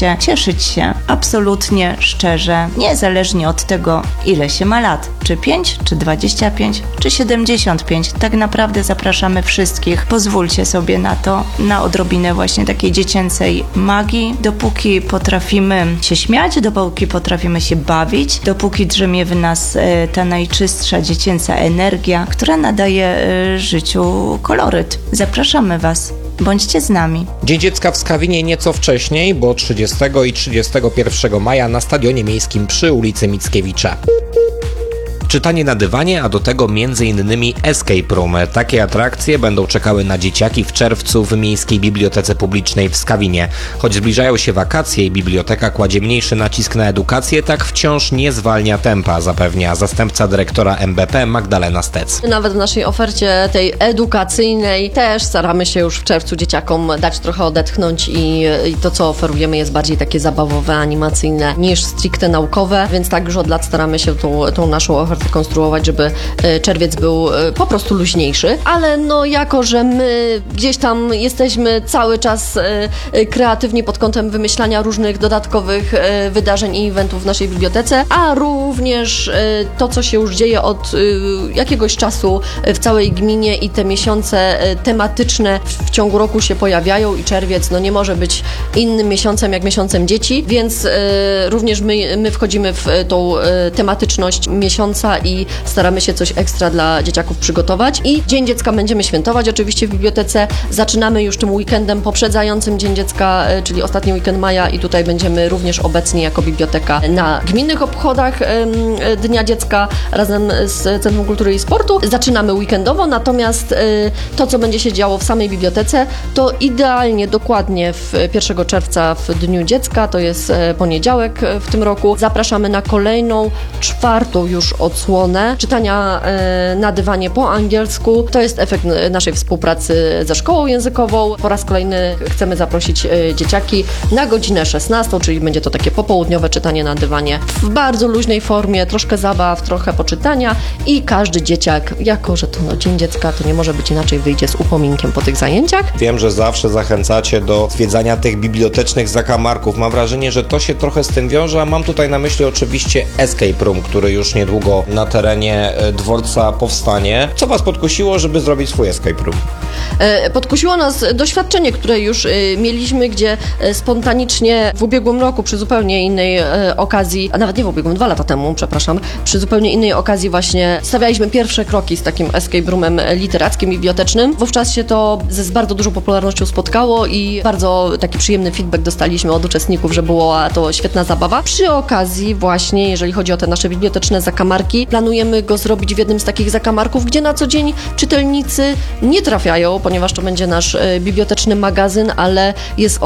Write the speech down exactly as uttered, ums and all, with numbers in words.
możecie cieszyć się absolutnie, szczerze, niezależnie od tego, ile się ma lat. Czy pięć, czy dwadzieścia pięć, czy siedemdziesiąt pięć. Tak naprawdę zapraszamy wszystkich. Pozwólcie sobie na to, na odrobinę właśnie takiej dziecięcej magii. Dopóki potrafimy się śmiać, dopóki potrafimy się bawić, dopóki drzemie w nas e, ta najczystsza dziecięca energia, która nadaje e, życiu koloryt. Zapraszamy Was. Bądźcie z nami. Dzień Dziecka w Skawinie nieco wcześniej, bo trzydziestego i trzydziestego pierwszego maja na Stadionie Miejskim przy ulicy Mickiewicza. Czytanie na dywanie, a do tego między innymi escape room. Takie atrakcje będą czekały na dzieciaki w czerwcu w Miejskiej Bibliotece Publicznej w Skawinie. Choć zbliżają się wakacje i biblioteka kładzie mniejszy nacisk na edukację, tak wciąż nie zwalnia tempa, zapewnia zastępca dyrektora M B P Magdalena Stec. Nawet w naszej ofercie tej edukacyjnej też staramy się już w czerwcu dzieciakom dać trochę odetchnąć i, i to, co oferujemy, jest bardziej takie zabawowe, animacyjne niż stricte naukowe, więc tak już od lat staramy się tą, tą naszą ofertę konstruować, żeby czerwiec był po prostu luźniejszy, ale no jako, że my gdzieś tam jesteśmy cały czas kreatywni pod kątem wymyślania różnych dodatkowych wydarzeń i eventów w naszej bibliotece, a również to, co się już dzieje od jakiegoś czasu w całej gminie i te miesiące tematyczne w ciągu roku się pojawiają i czerwiec no nie może być innym miesiącem jak miesiącem dzieci, więc również my, my wchodzimy w tą tematyczność miesiąca i staramy się coś ekstra dla dzieciaków przygotować. I Dzień Dziecka będziemy świętować oczywiście w bibliotece. Zaczynamy już tym weekendem poprzedzającym Dzień Dziecka, czyli ostatni weekend maja i tutaj będziemy również obecni jako biblioteka na gminnych obchodach Dnia Dziecka razem z Centrum Kultury i Sportu. Zaczynamy weekendowo, natomiast to, co będzie się działo w samej bibliotece, to idealnie, dokładnie w pierwszego czerwca w Dniu Dziecka, to jest poniedziałek w tym roku. Zapraszamy na kolejną, czwartą już odsłonę czytania e, na dywanie po angielsku. To jest efekt naszej współpracy ze szkołą językową. Po raz kolejny chcemy zaprosić e, dzieciaki na godzinę szesnastą, czyli będzie to takie popołudniowe czytanie na dywanie w bardzo luźnej formie, troszkę zabaw, trochę poczytania i każdy dzieciak, jako że to no, Dzień Dziecka, to nie może być inaczej, wyjdzie z upominkiem po tych zajęciach. Wiem, że zawsze zachęcacie do zwiedzania tych bibliotecznych zakamarków. Mam wrażenie, że to się trochę z tym wiąże, a mam tutaj na myśli oczywiście escape room, który już niedługo na terenie dworca powstanie. Co Was podkusiło, żeby zrobić swój escape room? Podkusiło nas doświadczenie, które już mieliśmy, gdzie spontanicznie w ubiegłym roku przy zupełnie innej okazji, a nawet nie w ubiegłym, dwa lata temu, przepraszam, przy zupełnie innej okazji właśnie stawialiśmy pierwsze kroki z takim escape roomem literackim, bibliotecznym. Wówczas się to z bardzo dużą popularnością spotkało i bardzo taki przyjemny feedback dostaliśmy od uczestników, że była to świetna zabawa. Przy okazji właśnie, jeżeli chodzi o te nasze biblioteczne zakamarki, planujemy go zrobić w jednym z takich zakamarków, gdzie na co dzień czytelnicy nie trafiają, ponieważ to będzie nasz biblioteczny magazyn, ale jest